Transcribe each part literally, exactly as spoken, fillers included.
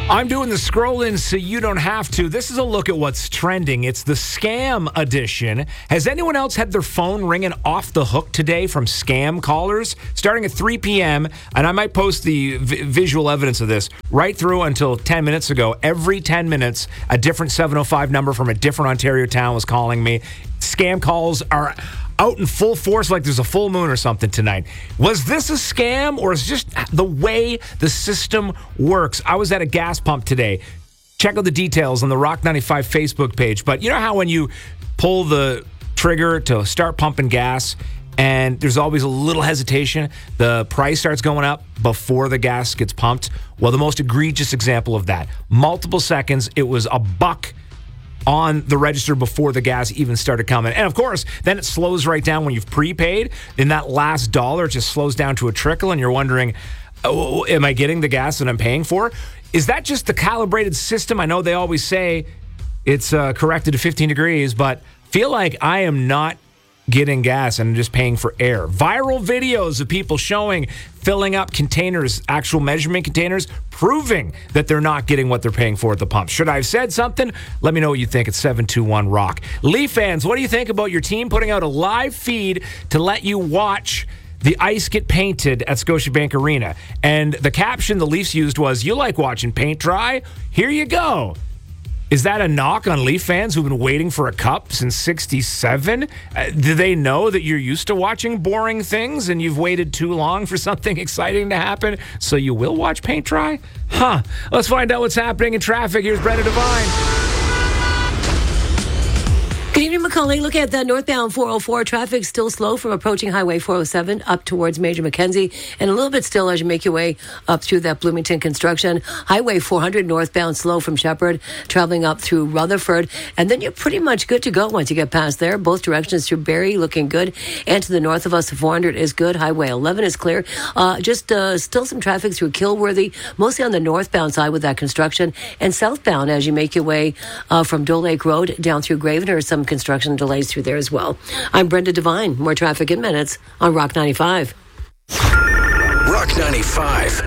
I'm doing the scroll-in so you don't have to. This is a look at what's trending. It's the scam edition. Has anyone else had their phone ringing off the hook today from scam callers? Starting at three p.m., and I might post the v- visual evidence of this, right through until ten minutes ago. Every ten minutes, a different seven oh five number from a different Ontario town was calling me. Scam calls are out in full force like there's a full moon or something tonight. Was this a scam, or is it just the way the system works? I was at a gas pump today. Check out the details on the Rock ninety-five Facebook page. But you know how when you pull the trigger to start pumping gas and there's always a little hesitation, the price starts going up before the gas gets pumped? Well, the most egregious example of that, multiple seconds, it was a buck on the register before the gas even started coming. And of course, then it slows right down when you've prepaid. Then that last dollar just slows down to a trickle and you're wondering, oh, am I getting the gas that I'm paying for? Is that just the calibrated system? I know they always say it's uh, corrected to fifteen degrees, but feel like I am not getting gas and I'm just paying for air. Viral videos of people showing filling up containers, actual measurement containers, proving that they're not getting what they're paying for at the pump. Should I have said something? Let me know what you think at seven two one rock. Leaf fans, what do you think about your team putting out a live feed to let you watch the ice get painted at Scotiabank Arena? And the caption the Leafs used was, "You like watching paint dry? Here you go." Is that a knock on Leaf fans who've been waiting for a cup since sixty-seven? Uh, do they know that you're used to watching boring things and you've waited too long for something exciting to happen, so you will watch paint dry? Huh. Let's find out what's happening in traffic. Here's Brendan Devine. Good evening, Macaulay. Looking at the northbound four oh four, traffic still slow from approaching Highway four oh seven up towards Major Mackenzie, and a little bit still as you make your way up through that Bloomington construction. Highway four hundred northbound slow from Shepherd, traveling up through Rutherford, and then you're pretty much good to go once you get past there. Both directions through Barrie looking good, and to the north of us, the four hundred is good. Highway eleven is clear. Uh, just uh, still some traffic through Kilworthy, mostly on the northbound side with that construction, and southbound as you make your way uh, from Dole Lake Road down through Graven, or some construction delays through there as well. I'm Brenda Devine. More traffic in minutes on Rock ninety-five. Rock ninety-five.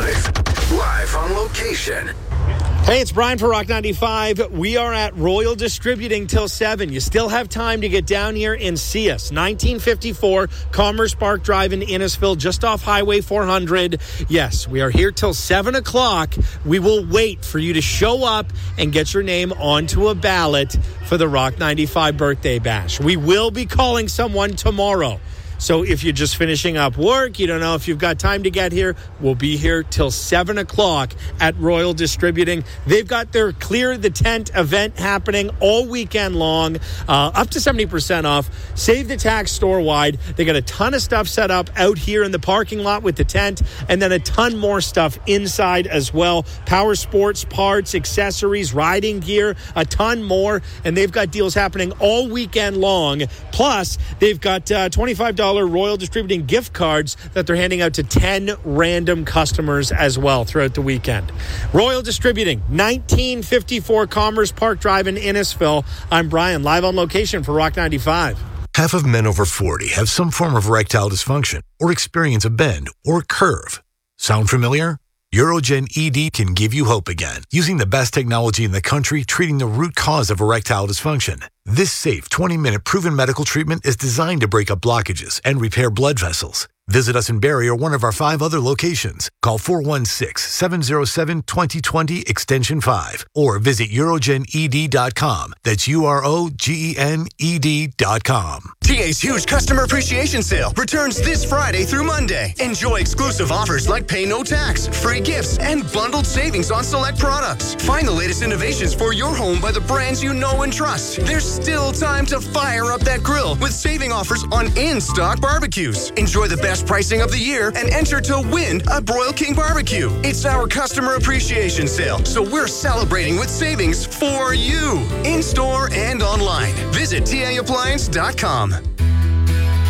Live on location. Hey, it's Brian for Rock ninety-five. We are at Royal Distributing till seven. You still have time to get down here and see us. nineteen fifty-four Commerce Park Drive in Innisfil, just off Highway four hundred. Yes, we are here till seven o'clock. We will wait for you to show up and get your name onto a ballot for the Rock ninety-five birthday bash. We will be calling someone tomorrow. So if you're just finishing up work, you don't know if you've got time to get here, we'll be here till seven o'clock at Royal Distributing. They've got their Clear the Tent event happening all weekend long, uh, up to seventy percent off. Save the tax store-wide. They got a ton of stuff set up out here in the parking lot with the tent, and then a ton more stuff inside as well. Power sports, parts, accessories, riding gear, a ton more. And they've got deals happening all weekend long. Plus, they've got uh, twenty-five dollars Royal Distributing gift cards that they're handing out to ten random customers as well throughout the weekend. Royal Distributing, nineteen fifty-four Commerce Park Drive in Innisfil. I'm Brian, live on location for Rock ninety-five. Half of men over forty have some form of erectile dysfunction or experience a bend or curve. Sound familiar? Urogen E D can give you hope again, using the best technology in the country, treating the root cause of erectile dysfunction. This safe twenty-minute proven medical treatment is designed to break up blockages and repair blood vessels. Visit us in Barrie or one of our five other locations. Call four one six, seven oh seven, two oh two oh extension five or visit urogen e d dot com. That's U R O G E N E D dot com. T A's huge customer appreciation sale returns this Friday through Monday. Enjoy exclusive offers like pay no tax, free gifts, and bundled savings on select products. Find the latest innovations for your home by the brands you know and trust. There's still time to fire up that grill with saving offers on in-stock barbecues. Enjoy the best pricing of the year and enter to win a Broil King barbecue. It's our customer appreciation sale, so we're celebrating with savings for you. In-store and online. Visit T A appliance dot com.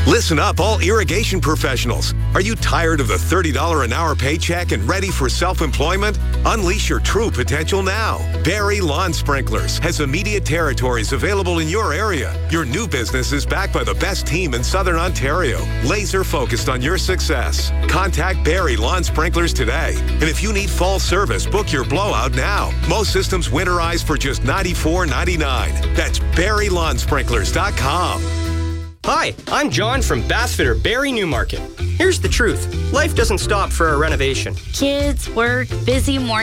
Listen up, all irrigation professionals. Are you tired of the thirty dollars an hour paycheck and ready for self-employment? Unleash your true potential now. Barry Lawn Sprinklers has immediate territories available in your area. Your new business is backed by the best team in Southern Ontario, laser focused on your success. Contact Barry Lawn Sprinklers today. And if you need fall service, book your blowout now. Most systems winterize for just ninety-four ninety-nine. That's barry lawn sprinklers dot com. Hi, I'm John from Bassfitter Barrie Newmarket. Here's the truth. Life doesn't stop for a renovation. Kids, work, busy morning.